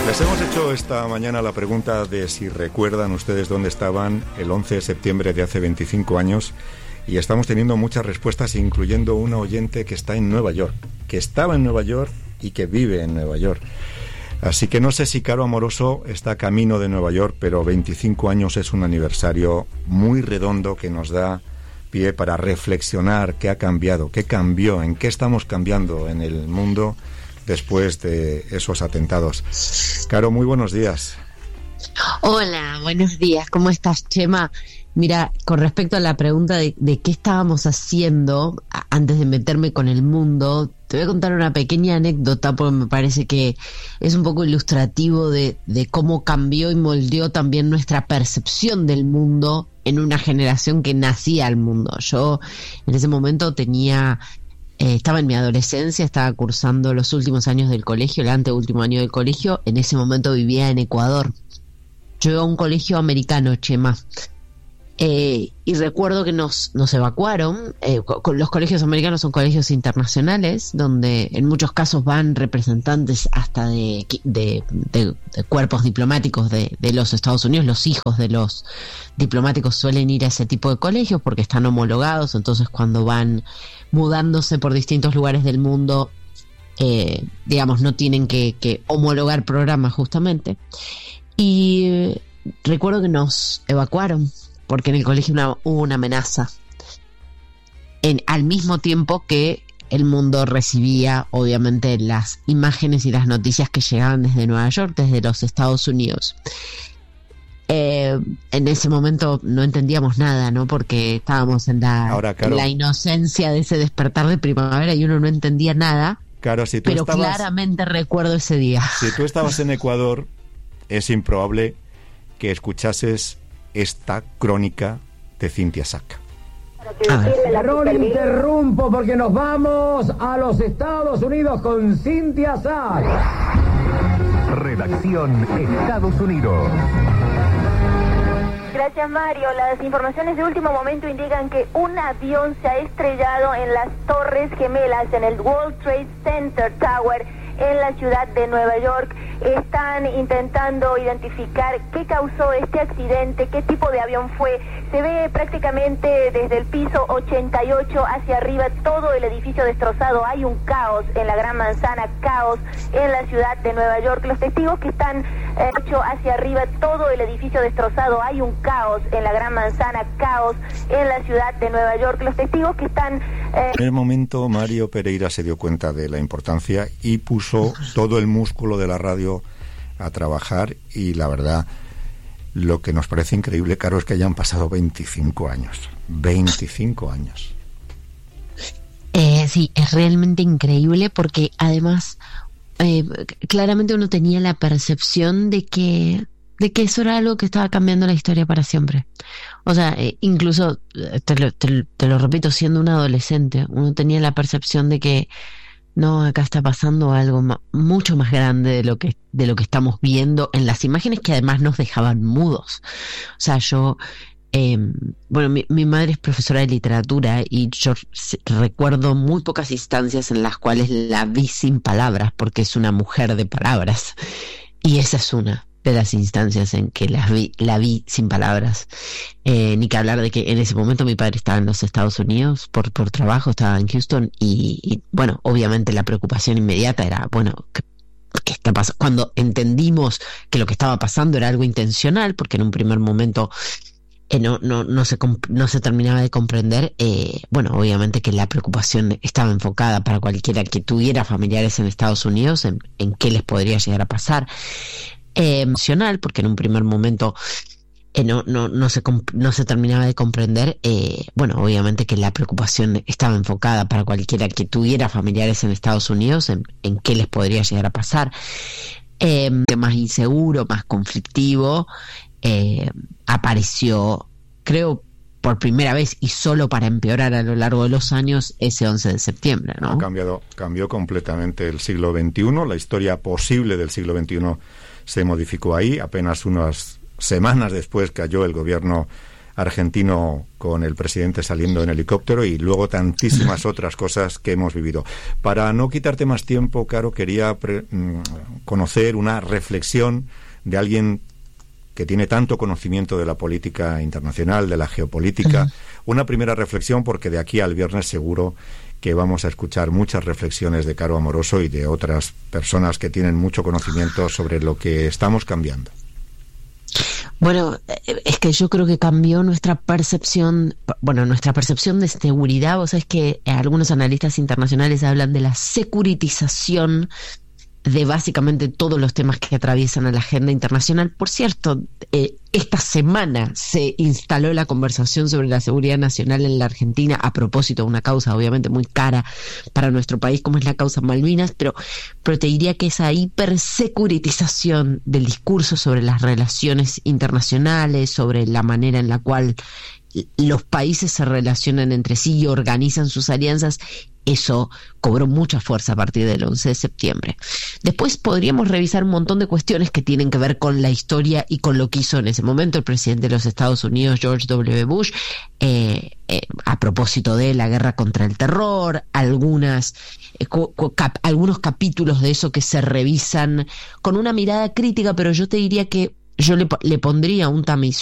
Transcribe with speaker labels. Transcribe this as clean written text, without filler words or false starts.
Speaker 1: Les hemos hecho esta mañana la pregunta de si recuerdan ustedes dónde estaban el 11 de septiembre de hace 25 años y estamos teniendo muchas respuestas, incluyendo una oyente que está en Nueva York, que estaba en Nueva York y que vive en Nueva York. Así que no sé si Caro Amoroso está camino de Nueva York, pero 25 años es un aniversario muy redondo que nos da pie para reflexionar qué ha cambiado, qué cambió, en qué estamos cambiando en el mundo después de esos atentados. Caro, muy buenos días.
Speaker 2: Hola, buenos días. ¿Cómo estás, Chema? Mira, con respecto a la pregunta de qué estábamos haciendo antes de meterme con el mundo, te voy a contar una pequeña anécdota porque me parece que es un poco ilustrativo de cómo cambió y moldeó también nuestra percepción del mundo en una generación que nacía al mundo. Yo en ese momento estaba en mi adolescencia, estaba cursando los últimos años del colegio, el anteúltimo año del colegio. En ese momento vivía en Ecuador. Yo iba a un colegio americano, Chema. Y recuerdo que nos evacuaron. Los colegios americanos son colegios internacionales, donde en muchos casos van representantes hasta de cuerpos diplomáticos de los Estados Unidos. Los hijos de los diplomáticos suelen ir a ese tipo de colegios porque están homologados. Entonces, cuando van mudándose por distintos lugares del mundo, digamos, no tienen que homologar programas justamente. Y recuerdo que nos evacuaron porque en el colegio hubo una amenaza, al mismo tiempo que el mundo recibía obviamente las imágenes y las noticias que llegaban desde Nueva York, desde los Estados Unidos. En ese momento no entendíamos nada, ¿no? Porque estábamos en la inocencia de ese despertar de primavera y uno no entendía nada.
Speaker 1: Claro,
Speaker 2: pero claramente recuerdo ese día. Si
Speaker 1: tú estabas en Ecuador, es improbable que escuchases esta crónica de Cynthia Sack.
Speaker 3: No le interrumpo porque nos vamos a los Estados Unidos con Cynthia Sack.
Speaker 4: Redacción Estados Unidos.
Speaker 5: Gracias, Mario. Las informaciones de último momento indican que un avión se ha estrellado en las Torres Gemelas, en el World Trade Center Tower, en la ciudad de Nueva York. Están intentando identificar qué causó este accidente, qué tipo de avión fue. Se ve prácticamente desde el piso 88 hacia arriba todo el edificio destrozado. Hay un caos en la Gran Manzana, caos en la ciudad de Nueva York. Los testigos que están hacia arriba todo el edificio destrozado. Hay un caos en la Gran Manzana, caos en la ciudad de Nueva York. Los testigos que están...
Speaker 1: En el momento Mario Pereira se dio cuenta de la importancia y puso todo el músculo de la radio a trabajar, y la verdad, lo que nos parece increíble, Caro, es que hayan pasado 25 años. 25 años.
Speaker 2: Sí, es realmente increíble porque además claramente uno tenía la percepción de que eso era algo que estaba cambiando la historia para siempre. O sea, incluso, te lo repito, siendo un adolescente, uno tenía la percepción de que no, acá está pasando algo mucho más grande de lo que estamos viendo en las imágenes, que además nos dejaban mudos. O sea, yo... mi madre es profesora de literatura y yo recuerdo muy pocas instancias en las cuales la vi sin palabras, porque es una mujer de palabras, y esa es una de las instancias en que la vi sin palabras. Ni que hablar de que en ese momento mi padre estaba en los Estados Unidos por trabajo, estaba en Houston, y bueno, obviamente la preocupación inmediata era, bueno, ¿qué está pasando? Cuando entendimos que lo que estaba pasando era algo intencional, porque en un primer momento no se terminaba de comprender, bueno, obviamente que la preocupación estaba enfocada para cualquiera que tuviera familiares en Estados Unidos en qué les podría llegar a pasar. Emocional, porque en un primer momento no se terminaba de comprender, bueno, obviamente que la preocupación estaba enfocada para cualquiera que tuviera familiares en Estados Unidos en qué les podría llegar a pasar. Más inseguro, más conflictivo, apareció, creo, por primera vez y solo para empeorar a lo largo de los años, ese 11 de septiembre, ¿no?
Speaker 1: Cambió completamente el siglo XXI, la historia posible del siglo XXI se modificó ahí. Apenas unas semanas después cayó el gobierno argentino con el presidente saliendo en helicóptero, y luego tantísimas otras cosas que hemos vivido. Para no quitarte más tiempo, Caro, quería conocer una reflexión de alguien que tiene tanto conocimiento de la política internacional, de la geopolítica. Una primera reflexión, porque de aquí al viernes seguro que vamos a escuchar muchas reflexiones de Caro Amoroso y de otras personas que tienen mucho conocimiento sobre lo que estamos cambiando.
Speaker 2: Bueno, es que yo creo que cambió nuestra percepción de seguridad. Vos sabés que algunos analistas internacionales hablan de la securitización de básicamente todos los temas que atraviesan a la agenda internacional. Por cierto, esta semana se instaló la conversación sobre la seguridad nacional en la Argentina a propósito de una causa obviamente muy cara para nuestro país, como es la causa Malvinas, pero te diría que esa hipersecuritización del discurso sobre las relaciones internacionales, sobre la manera en la cual los países se relacionan entre sí y organizan sus alianzas, eso cobró mucha fuerza a partir del 11 de septiembre. Después podríamos revisar un montón de cuestiones que tienen que ver con la historia y con lo que hizo en ese momento el presidente de los Estados Unidos, George W. Bush, a propósito de la guerra contra el terror, algunos capítulos de eso que se revisan con una mirada crítica, pero yo te diría que yo le pondría un tamiz